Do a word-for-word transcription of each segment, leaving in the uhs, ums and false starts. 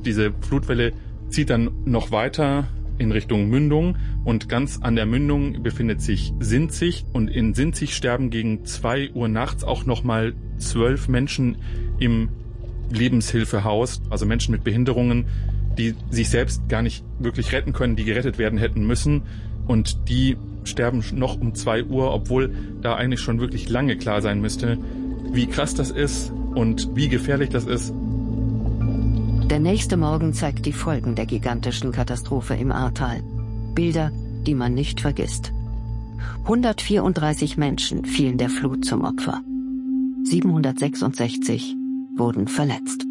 diese Flutwelle zieht dann noch weiter in Richtung Mündung und ganz an der Mündung befindet sich Sinzig und in Sinzig sterben gegen zwei Uhr nachts auch nochmal zwölf Menschen im Lebenshilfehaus, also Menschen mit Behinderungen, die sich selbst gar nicht wirklich retten können, die gerettet werden hätten müssen und die sterben noch um zwei Uhr, obwohl da eigentlich schon wirklich lange klar sein müsste, wie krass das ist und wie gefährlich das ist. Der nächste Morgen zeigt die Folgen der gigantischen Katastrophe im Ahrtal. Bilder, die man nicht vergisst. hundertvierunddreißig Menschen fielen der Flut zum Opfer. siebenhundertsechsundsechzig wurden verletzt.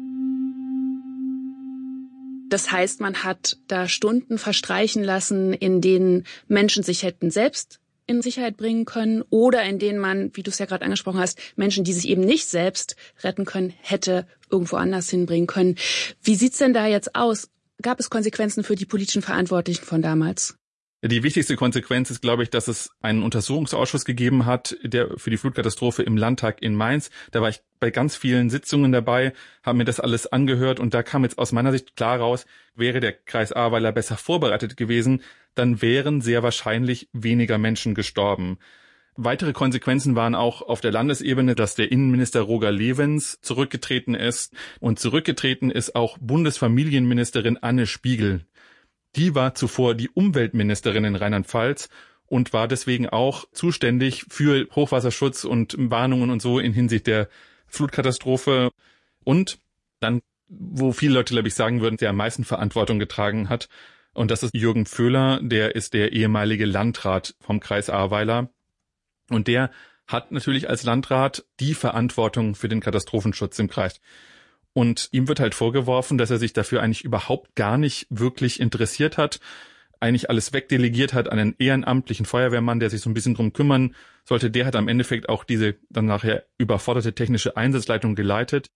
Das heißt, man hat da Stunden verstreichen lassen, in denen Menschen sich hätten selbst in Sicherheit bringen können oder in denen man, wie du es ja gerade angesprochen hast, Menschen, die sich eben nicht selbst retten können, hätte irgendwo anders hinbringen können. Wie sieht's denn da jetzt aus? Gab es Konsequenzen für die politischen Verantwortlichen von damals? Die wichtigste Konsequenz ist, glaube ich, dass es einen Untersuchungsausschuss gegeben hat, der für die Flutkatastrophe im Landtag in Mainz. Da war ich bei ganz vielen Sitzungen dabei, habe mir das alles angehört und da kam jetzt aus meiner Sicht klar raus, wäre der Kreis Ahrweiler besser vorbereitet gewesen, dann wären sehr wahrscheinlich weniger Menschen gestorben. Weitere Konsequenzen waren auch auf der Landesebene, dass der Innenminister Roger Lewens zurückgetreten ist und zurückgetreten ist auch Bundesfamilienministerin Anne Spiegel. Die war zuvor die Umweltministerin in Rheinland-Pfalz und war deswegen auch zuständig für Hochwasserschutz und Warnungen und so in Hinsicht der Flutkatastrophe. Und dann, wo viele Leute, glaube ich, sagen würden, der am meisten Verantwortung getragen hat. Und das ist Jürgen Pföhler, der ist der ehemalige Landrat vom Kreis Ahrweiler. Und der hat natürlich als Landrat die Verantwortung für den Katastrophenschutz im Kreis. Und ihm wird halt vorgeworfen, dass er sich dafür eigentlich überhaupt gar nicht wirklich interessiert hat, eigentlich alles wegdelegiert hat an einen ehrenamtlichen Feuerwehrmann, der sich so ein bisschen drum kümmern sollte. Der hat am Endeffekt auch diese dann nachher überforderte technische Einsatzleitung geleitet.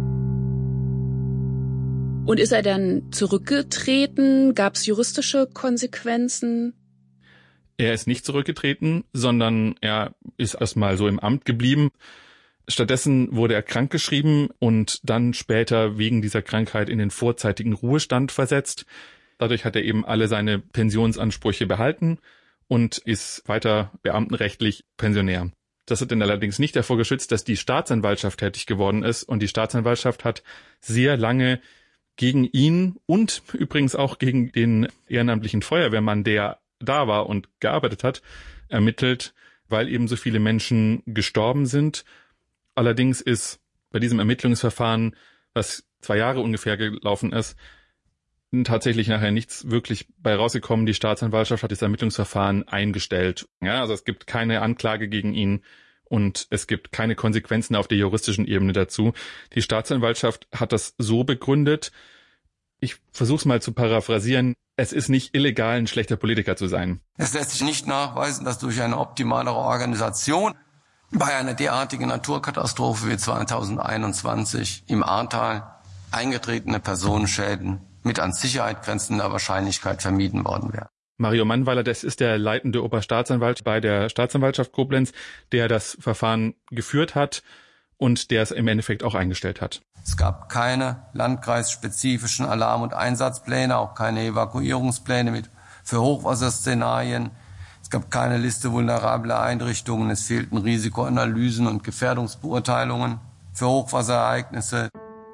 Und ist er dann zurückgetreten? Gab es juristische Konsequenzen? Er ist nicht zurückgetreten, sondern er ist erstmal so im Amt geblieben. Stattdessen wurde er krankgeschrieben und dann später wegen dieser Krankheit in den vorzeitigen Ruhestand versetzt. Dadurch hat er eben alle seine Pensionsansprüche behalten und ist weiter beamtenrechtlich Pensionär. Das hat ihn allerdings nicht davor geschützt, dass die Staatsanwaltschaft tätig geworden ist. Und die Staatsanwaltschaft hat sehr lange gegen ihn und übrigens auch gegen den ehrenamtlichen Feuerwehrmann, der da war und gearbeitet hat, ermittelt, weil eben so viele Menschen gestorben sind. Allerdings ist bei diesem Ermittlungsverfahren, was zwei Jahre ungefähr gelaufen ist, tatsächlich nachher nichts wirklich bei rausgekommen. Die Staatsanwaltschaft hat das Ermittlungsverfahren eingestellt. Ja, also es gibt keine Anklage gegen ihn und es gibt keine Konsequenzen auf der juristischen Ebene dazu. Die Staatsanwaltschaft hat das so begründet, ich versuche es mal zu paraphrasieren, es ist nicht illegal, ein schlechter Politiker zu sein. Es lässt sich nicht nachweisen, dass durch eine optimalere Organisation bei einer derartigen Naturkatastrophe wie zweitausendeinundzwanzig im Ahrtal eingetretene Personenschäden mit an Sicherheit grenzender Wahrscheinlichkeit vermieden worden wären. Mario Mannweiler, das ist der leitende Oberstaatsanwalt bei der Staatsanwaltschaft Koblenz, der das Verfahren geführt hat und der es im Endeffekt auch eingestellt hat. Es gab keine landkreisspezifischen Alarm- und Einsatzpläne, auch keine Evakuierungspläne mit für Hochwasserszenarien. Es gab keine Liste vulnerabler Einrichtungen. Es fehlten Risikoanalysen und Gefährdungsbeurteilungen für Hochwasserereignisse.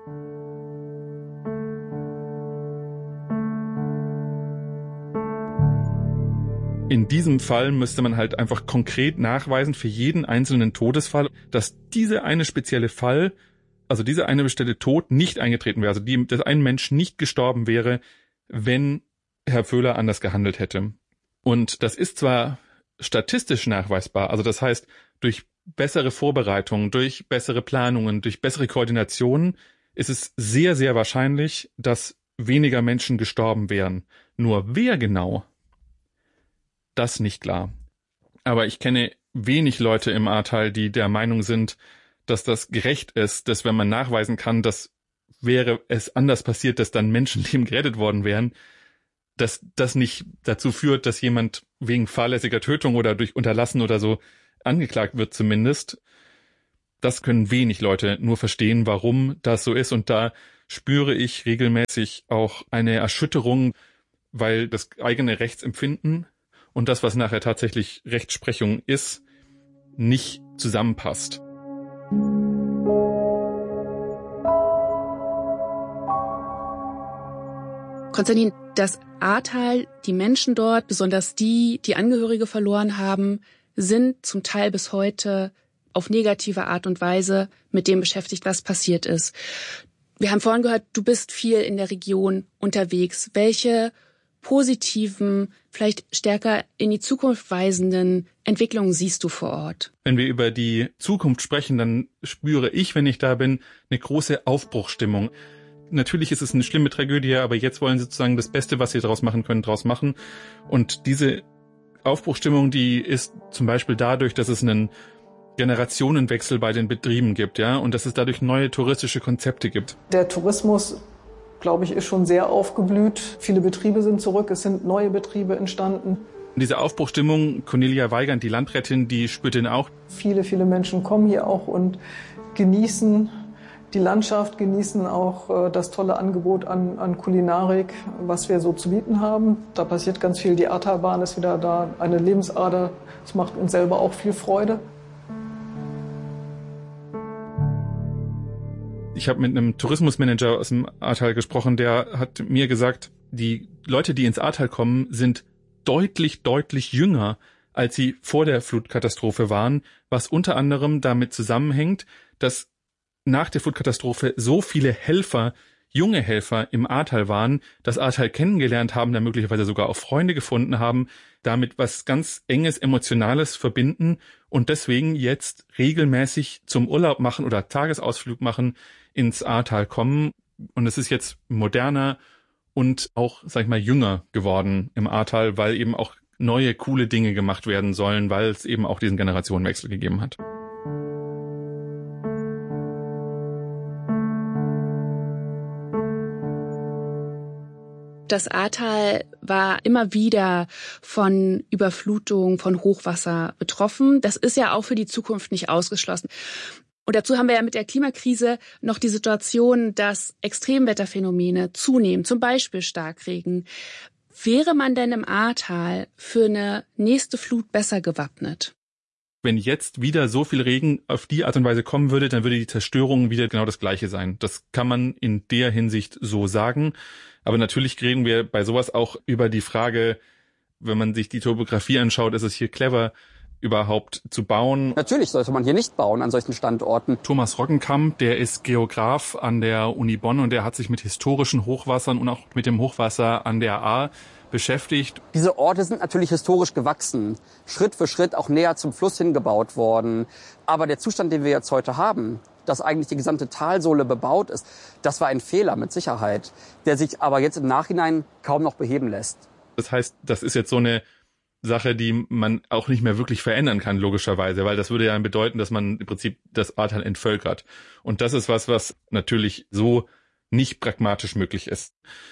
In diesem Fall müsste man halt einfach konkret nachweisen für jeden einzelnen Todesfall, dass dieser eine spezielle Fall, also dieser eine bestimmte Tod nicht eingetreten wäre, also die, dass ein Mensch nicht gestorben wäre, wenn Herr Pföhler anders gehandelt hätte. Und das ist zwar statistisch nachweisbar, also das heißt, durch bessere Vorbereitungen, durch bessere Planungen, durch bessere Koordinationen ist es sehr, sehr wahrscheinlich, dass weniger Menschen gestorben wären. Nur wer genau? Das nicht klar. Aber ich kenne wenig Leute im Ahrtal, die der Meinung sind, dass das gerecht ist, dass wenn man nachweisen kann, dass wäre es anders passiert, dass dann Menschenleben gerettet worden wären, dass das nicht dazu führt, dass jemand wegen fahrlässiger Tötung oder durch Unterlassen oder so angeklagt wird zumindest. Das können wenig Leute nur verstehen, warum das so ist. Und da spüre ich regelmäßig auch eine Erschütterung, weil das eigene Rechtsempfinden und das, was nachher tatsächlich Rechtsprechung ist, nicht zusammenpasst. Konstantin, das Ahrtal, die Menschen dort, besonders die, die Angehörige verloren haben, sind zum Teil bis heute auf negative Art und Weise mit dem beschäftigt, was passiert ist. Wir haben vorhin gehört, du bist viel in der Region unterwegs. Welche positiven, vielleicht stärker in die Zukunft weisenden Entwicklungen siehst du vor Ort? Wenn wir über die Zukunft sprechen, dann spüre ich, wenn ich da bin, eine große Aufbruchsstimmung. Natürlich ist es eine schlimme Tragödie, aber jetzt wollen sie sozusagen das Beste, was sie daraus machen können, daraus machen. Und diese Aufbruchsstimmung, die ist zum Beispiel dadurch, dass es einen Generationenwechsel bei den Betrieben gibt, ja, und dass es dadurch neue touristische Konzepte gibt. Der Tourismus, glaube ich, ist schon sehr aufgeblüht. Viele Betriebe sind zurück, es sind neue Betriebe entstanden. Diese Aufbruchsstimmung, Cornelia Weigand, die Landrätin, die spürt den auch. Viele, viele Menschen kommen hier auch und genießen die Landschaft, genießen auch äh, das tolle Angebot an, an Kulinarik, was wir so zu bieten haben. Da passiert ganz viel. Die Ahrtalbahn ist wieder da, eine Lebensader. Das macht uns selber auch viel Freude. Ich habe mit einem Tourismusmanager aus dem Ahrtal gesprochen, der hat mir gesagt, die Leute, die ins Ahrtal kommen, sind deutlich, deutlich jünger, als sie vor der Flutkatastrophe waren, was unter anderem damit zusammenhängt, dass nach der Flutkatastrophe so viele Helfer, junge Helfer im Ahrtal waren, das Ahrtal kennengelernt haben, da möglicherweise sogar auch Freunde gefunden haben, damit was ganz Enges, Emotionales verbinden und deswegen jetzt regelmäßig zum Urlaub machen oder Tagesausflug machen, ins Ahrtal kommen. Und es ist jetzt moderner und auch, sag ich mal, jünger geworden im Ahrtal, weil eben auch neue, coole Dinge gemacht werden sollen, weil es eben auch diesen Generationenwechsel gegeben hat. Das Ahrtal war immer wieder von Überflutung, von Hochwasser betroffen. Das ist ja auch für die Zukunft nicht ausgeschlossen. Und dazu haben wir ja mit der Klimakrise noch die Situation, dass Extremwetterphänomene zunehmen, zum Beispiel Starkregen. Wäre man denn im Ahrtal für eine nächste Flut besser gewappnet? Wenn jetzt wieder so viel Regen auf die Art und Weise kommen würde, dann würde die Zerstörung wieder genau das Gleiche sein. Das kann man in der Hinsicht so sagen. Aber natürlich reden wir bei sowas auch über die Frage, wenn man sich die Topografie anschaut, ist es hier clever, überhaupt zu bauen. Natürlich sollte man hier nicht bauen an solchen Standorten. Thomas Roggenkamp, der ist Geograf an der Uni Bonn und der hat sich mit historischen Hochwassern und auch mit dem Hochwasser an der Ahr beschäftigt. Diese Orte sind natürlich historisch gewachsen, Schritt für Schritt auch näher zum Fluss hingebaut worden. Aber der Zustand, den wir jetzt heute haben, dass eigentlich die gesamte Talsohle bebaut ist, das war ein Fehler mit Sicherheit, der sich aber jetzt im Nachhinein kaum noch beheben lässt. Das heißt, das ist jetzt so eine Sache, die man auch nicht mehr wirklich verändern kann, logischerweise, weil das würde ja bedeuten, dass man im Prinzip das Ahrtal entvölkert. Und das ist was, was natürlich so nicht pragmatisch möglich ist.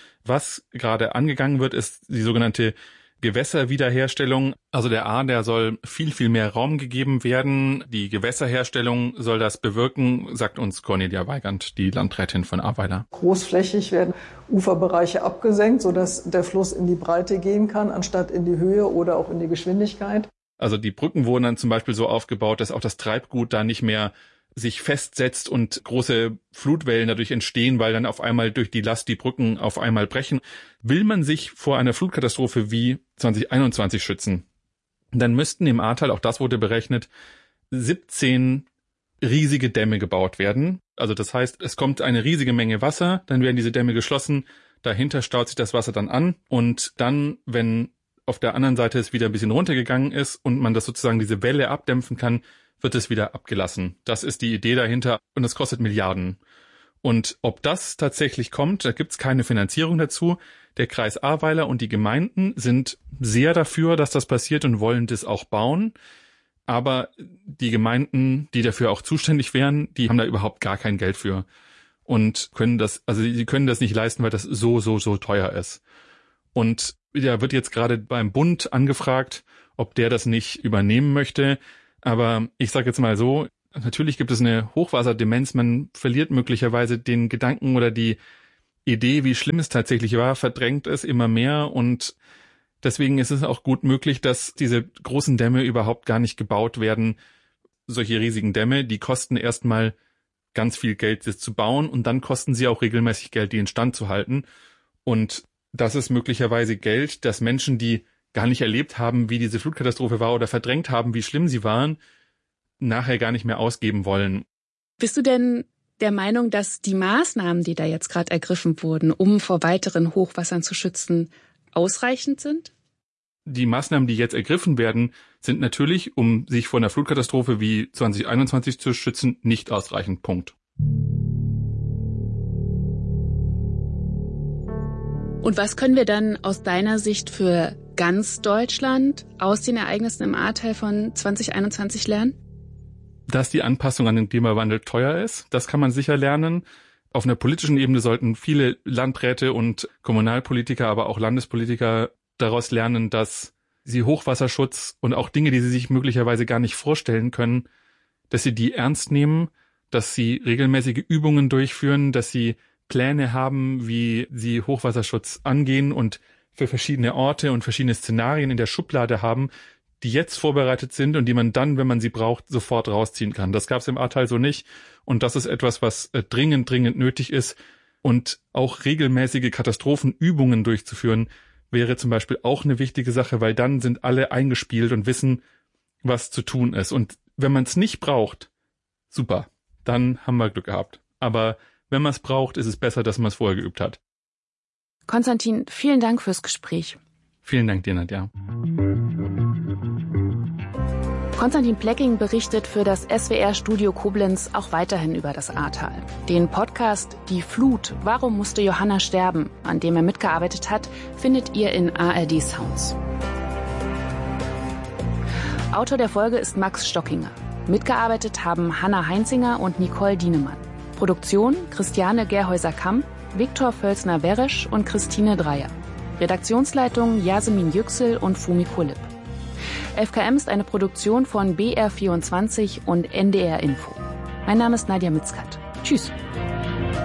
Was gerade angegangen wird, ist die sogenannte Gewässerwiederherstellung. Also der Ahr, der soll viel, viel mehr Raum gegeben werden. Die Gewässerherstellung soll das bewirken, sagt uns Cornelia Weigand, die Landrätin von Ahrweiler. Großflächig werden Uferbereiche abgesenkt, sodass der Fluss in die Breite gehen kann, anstatt in die Höhe oder auch in die Geschwindigkeit. Also die Brücken wurden dann zum Beispiel so aufgebaut, dass auch das Treibgut da nicht mehr sich festsetzt und große Flutwellen dadurch entstehen, weil dann auf einmal durch die Last die Brücken auf einmal brechen. Will man sich vor einer Flutkatastrophe wie zwanzig einundzwanzig schützen, dann müssten im Ahrtal, auch das wurde berechnet, siebzehn riesige Dämme gebaut werden. Also das heißt, es kommt eine riesige Menge Wasser, dann werden diese Dämme geschlossen, dahinter staut sich das Wasser dann an und dann, wenn auf der anderen Seite es wieder ein bisschen runtergegangen ist und man das sozusagen diese Welle abdämpfen kann, wird es wieder abgelassen. Das ist die Idee dahinter und es kostet Milliarden. Und ob das tatsächlich kommt, da gibt's keine Finanzierung dazu. Der Kreis Ahrweiler und die Gemeinden sind sehr dafür, dass das passiert und wollen das auch bauen. Aber die Gemeinden, die dafür auch zuständig wären, die haben da überhaupt gar kein Geld für und können das, also sie können das nicht leisten, weil das so, so, so teuer ist. Und da wird jetzt gerade beim Bund angefragt, ob der das nicht übernehmen möchte. Aber ich sage jetzt mal so, Natürlich gibt es eine Hochwasserdemenz. Man verliert möglicherweise den Gedanken oder die Idee, wie schlimm es tatsächlich war, verdrängt es immer mehr. Und deswegen ist es auch gut möglich, dass diese großen Dämme überhaupt gar nicht gebaut werden. Solche riesigen Dämme, die kosten erstmal ganz viel Geld, das zu bauen. Und dann kosten sie auch regelmäßig Geld, die instand zu halten. Und das ist möglicherweise Geld, das Menschen, die gar nicht erlebt haben, wie diese Flutkatastrophe war oder verdrängt haben, wie schlimm sie waren, nachher gar nicht mehr ausgeben wollen. Bist du denn der Meinung, dass die Maßnahmen, die da jetzt gerade ergriffen wurden, um vor weiteren Hochwassern zu schützen, ausreichend sind? Die Maßnahmen, die jetzt ergriffen werden, sind natürlich, um sich vor einer Flutkatastrophe wie zwanzig einundzwanzig zu schützen, nicht ausreichend. Punkt. Und was können wir dann aus deiner Sicht für ganz Deutschland aus den Ereignissen im Ahrtal von zwanzig einundzwanzig lernen? Dass die Anpassung an den Klimawandel teuer ist, das kann man sicher lernen. Auf einer politischen Ebene sollten viele Landräte und Kommunalpolitiker, aber auch Landespolitiker daraus lernen, dass sie Hochwasserschutz und auch Dinge, die sie sich möglicherweise gar nicht vorstellen können, dass sie die ernst nehmen, dass sie regelmäßige Übungen durchführen, dass sie Pläne haben, wie sie Hochwasserschutz angehen und für verschiedene Orte und verschiedene Szenarien in der Schublade haben, die jetzt vorbereitet sind und die man dann, wenn man sie braucht, sofort rausziehen kann. Das gab es im Ahrtal so nicht. Und das ist etwas, was äh, dringend, dringend nötig ist. Und auch regelmäßige Katastrophenübungen durchzuführen, wäre zum Beispiel auch eine wichtige Sache, weil dann sind alle eingespielt und wissen, was zu tun ist. Und wenn man es nicht braucht, super, dann haben wir Glück gehabt. Aber wenn man es braucht, ist es besser, dass man es vorher geübt hat. Konstantin, vielen Dank fürs Gespräch. Vielen Dank dir, Nadja. Konstantin Plecking berichtet für das S W R-Studio Koblenz auch weiterhin über das Ahrtal. Den Podcast Die Flut, warum musste Johanna sterben, an dem er mitgearbeitet hat, findet ihr in A R D Sounds. Autor der Folge ist Max Stockinger. Mitgearbeitet haben Hanna Heinzinger und Nicole Dienemann. Produktion Christiane Gerhäuser-Kamp, Viktor Völzner-Weresch und Christine Dreier. Redaktionsleitung Yasemin Yüksel und Fumiko Lipp. F K M ist eine Produktion von B R vierundzwanzig und N D R Info. Mein Name ist Nadja Mitzkat. Tschüss.